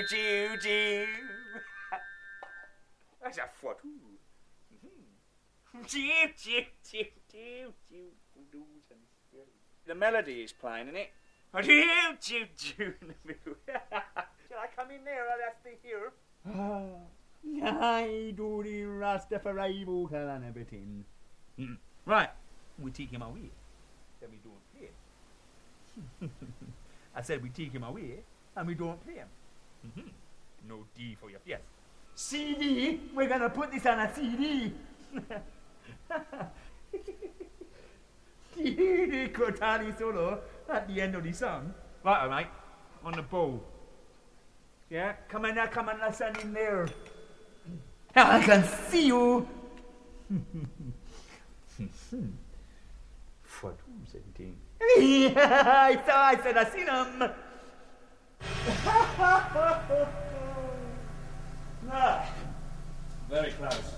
That's a foot. The melody is playing, isn't it? Shall I come in there? I'll have to hear. Right, we take him away. Then we don't play him. I said we take him away and we don't play him. No D for your yes. CD, we're gonna put this on a CD. CD Cortani solo at the end of the song. Right, all right, on the bow. Yeah, come on, listen in there. I can see you. 4217. I said I seen him. Very close.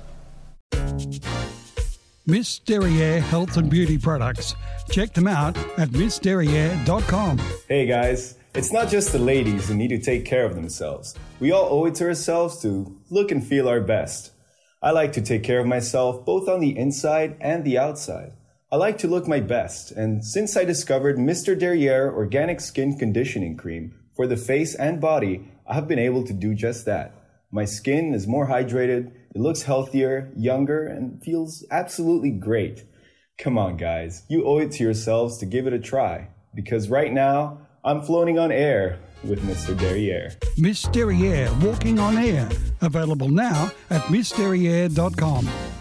Miss Derriere Health and Beauty Products. Check them out at missderriere.com. Hey guys, it's not just the ladies who need to take care of themselves. We all owe it to ourselves to look and feel our best. I like to take care of myself both on the inside and the outside. I like to look my best, and since I discovered Mr. Derriere Organic Skin Conditioning Cream for the face and body, I have been able to do just that. My skin is more hydrated, it looks healthier, younger, and feels absolutely great. Come on guys, you owe it to yourselves to give it a try, because right now, I'm floating on air with Mr. Derriere. Miss Derriere Walking on Air. Available now at missderriere.com.